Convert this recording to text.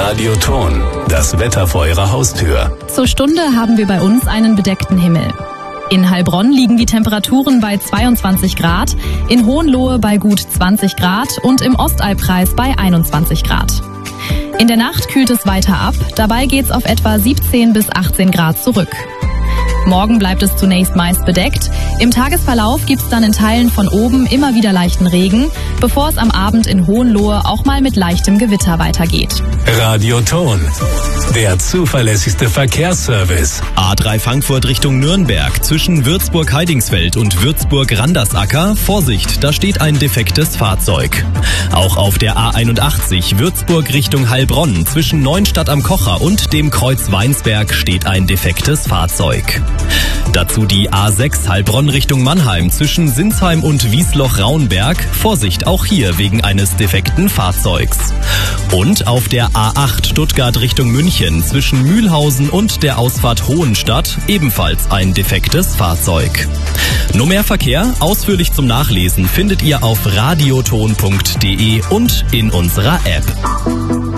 Radioton, das Wetter vor Ihrer Haustür. Zur Stunde haben wir bei uns einen bedeckten Himmel. In Heilbronn liegen die Temperaturen bei 22 Grad, in Hohenlohe bei gut 20 Grad und im Ostallkreis bei 21 Grad. In der Nacht kühlt es weiter ab, dabei geht's auf etwa 17 bis 18 Grad zurück. Morgen bleibt es zunächst meist bedeckt. Im Tagesverlauf gibt's dann in Teilen von oben immer wieder leichten Regen, bevor es am Abend in Hohenlohe auch mal mit leichtem Gewitter weitergeht. Radioton, der zuverlässigste Verkehrsservice. A3 Frankfurt Richtung Nürnberg zwischen Würzburg-Heidingsfeld und Würzburg-Randersacker. Vorsicht, da steht ein defektes Fahrzeug. Auch auf der A81 Würzburg Richtung Heilbronn zwischen Neuenstadt am Kocher und dem Kreuz Weinsberg steht ein defektes Fahrzeug. Dazu die A6 Heilbronn Richtung Mannheim zwischen Sinsheim und Wiesloch-Raunberg. Vorsicht, auch hier wegen eines defekten Fahrzeugs. Und auf der A8 Stuttgart Richtung München zwischen Mühlhausen und der Ausfahrt Hohenstadt ebenfalls ein defektes Fahrzeug. Noch mehr Verkehr, ausführlich zum Nachlesen, findet ihr auf radioton.de und in unserer App.